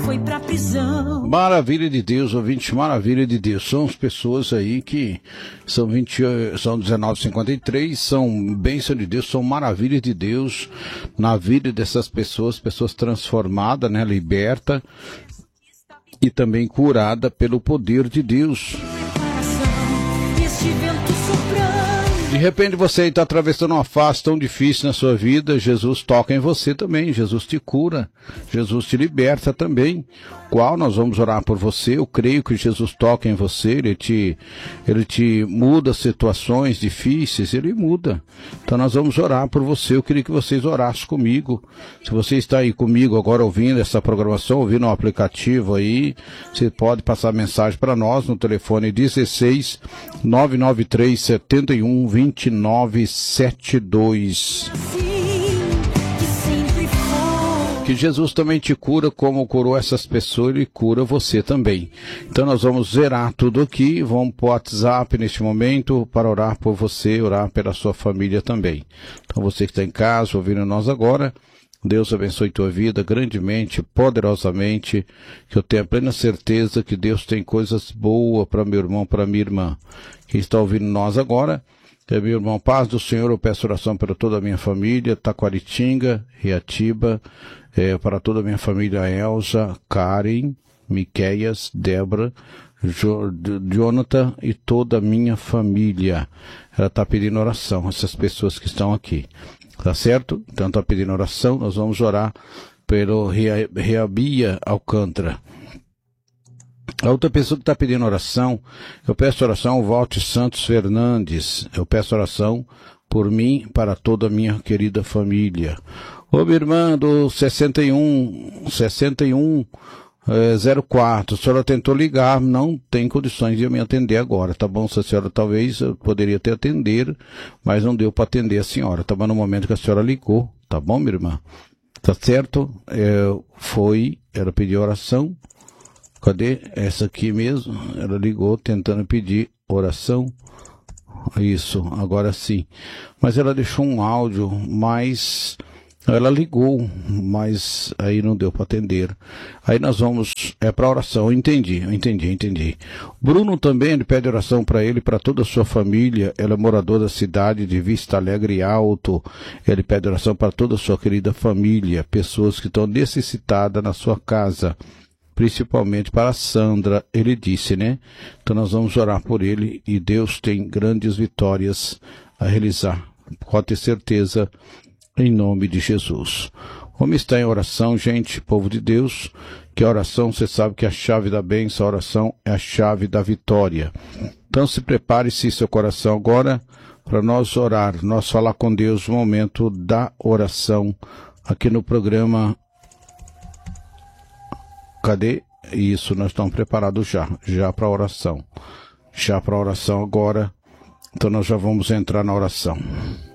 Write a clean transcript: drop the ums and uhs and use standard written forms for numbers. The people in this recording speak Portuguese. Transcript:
foi pra prisão. Maravilha de Deus, ouvinte, maravilha de Deus. São as pessoas aí que são 19h53, são bênção de Deus, são maravilha de Deus na vida dessas pessoas, pessoas transformadas, né, liberta e também curada pelo poder de Deus. Este vento soprando. De repente você está atravessando uma fase tão difícil na sua vida, Jesus toca em você também, Jesus te cura, Jesus te liberta também. Qual nós vamos orar por você? Eu creio que Jesus toca em você, ele te muda situações difíceis, ele muda. Então nós vamos orar por você. Eu queria que vocês orassem comigo. Se você está aí comigo agora ouvindo essa programação, ouvindo o aplicativo aí, você pode passar mensagem para nós no telefone 16 993 71 29 72. Que Jesus também te cura como curou essas pessoas, ele cura você também. Então nós vamos zerar tudo aqui, vamos para o WhatsApp neste momento para orar por você, orar pela sua família também. Então você que está em casa, ouvindo nós agora, Deus abençoe tua vida grandemente, poderosamente, que eu tenha plena certeza que Deus tem coisas boas para meu irmão, para minha irmã. Quem está ouvindo nós agora, meu irmão, paz do Senhor, eu peço oração para toda a minha família, Taquaritinga, Riatiba, para toda a minha família, Elza, Karen, Miqueias, Débora, Jonathan e toda a minha família. Ela está pedindo oração, essas pessoas que estão aqui. Tá certo? Então está pedindo oração, nós vamos orar pelo Reabia Alcântara. A outra pessoa que está pedindo oração, eu peço oração ao Walter Santos Fernandes. Eu peço oração por mim, para toda a minha querida família. Ô, minha irmã do 6104, a senhora tentou ligar, não tem condições de me atender agora, tá bom? Se a senhora talvez eu poderia até atender, mas não deu para atender a senhora, tá bom? No momento que a senhora ligou, tá bom, minha irmã? Tá certo? Ela pediu oração. Cadê? Essa aqui mesmo, ela ligou tentando pedir oração. Isso, agora sim. Mas ela deixou um áudio, mas ela ligou, mas aí não deu para atender. Aí nós vamos, para oração, eu entendi. Bruno também, ele pede oração para ele, para toda a sua família. Ela é morador da cidade de Vista Alegre Alto. Ele pede oração para toda a sua querida família, pessoas que estão necessitadas na sua casa. Principalmente para a Sandra, ele disse, né? Então nós vamos orar por ele e Deus tem grandes vitórias a realizar. Pode ter certeza, em nome de Jesus. Vamos estar em oração, gente, povo de Deus, que a oração, você sabe que é a chave da bênção, a oração é a chave da vitória. Então se prepare-se seu coração agora para nós orar, nós falar com Deus no momento da oração aqui no programa. Cadê? Isso, nós estamos preparados já para a oração. Já para a oração agora. Então nós já vamos entrar na oração.